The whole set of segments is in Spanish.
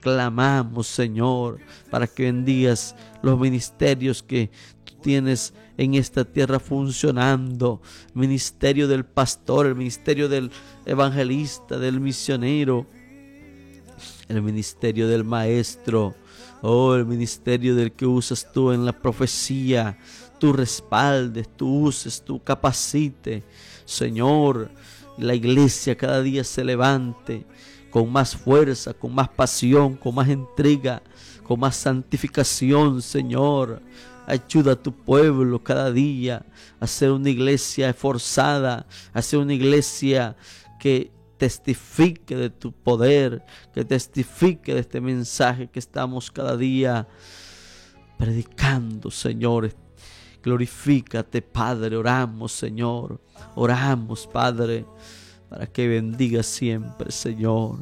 clamamos, Señor, para que bendigas los ministerios que tú tienes en esta tierra funcionando. El ministerio del pastor, el ministerio del evangelista, del misionero, el ministerio del maestro, el ministerio del que usas tú en la profecía. Tú respaldes, tú uses, tú capacite, Señor. La iglesia cada día se levante con más fuerza, con más pasión, con más entrega, con más santificación, Señor. Ayuda a tu pueblo cada día a ser una iglesia esforzada, a ser una iglesia que testifique de tu poder, que testifique de este mensaje que estamos cada día predicando, Señor. Glorifícate, Padre. Oramos, Señor. Oramos, Padre, para que bendiga siempre, Señor,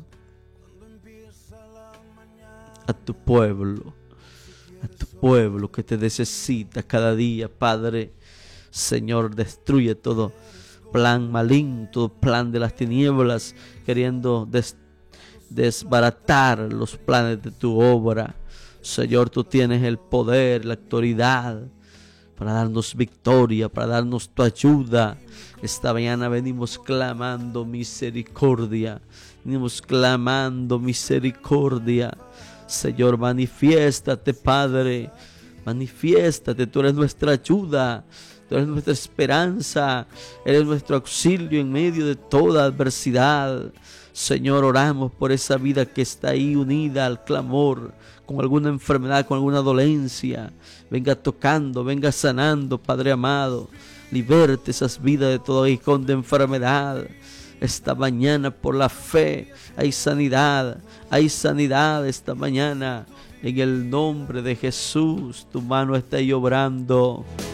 a tu pueblo que te necesita cada día, Padre. Señor, destruye todo plan maligno, todo plan de las tinieblas, queriendo desbaratar los planes de tu obra. Señor, tú tienes el poder, la autoridad para darnos victoria, para darnos tu ayuda. Esta mañana venimos clamando misericordia. Venimos clamando misericordia. Señor, manifiéstate, Padre. Manifiéstate, tú eres nuestra ayuda. Tú eres nuestra esperanza. Eres nuestro auxilio en medio de toda adversidad. Señor, oramos por esa vida que está ahí unida al clamor, con alguna enfermedad, con alguna dolencia. Venga tocando, venga sanando, Padre amado. Liberte esas vidas de todo aguijón de enfermedad. Esta mañana por la fe hay sanidad esta mañana. En el nombre de Jesús, tu mano está ahí obrando.